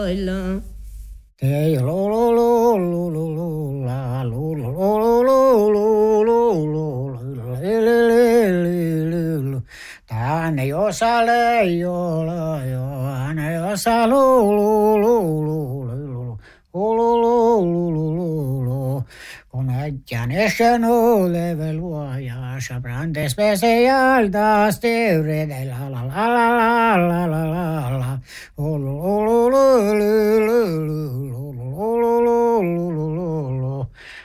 Ei lo lo lo lo lo lo la lo lo lo lo lo lo lo le le le le lo. Tänne jossalle jolla jo, ane jossa lo lo lo lo lo lo lo lo lo. Kun äijän eschen oleve luoja, sabrande specialdas tevrede la la la la la la la la la.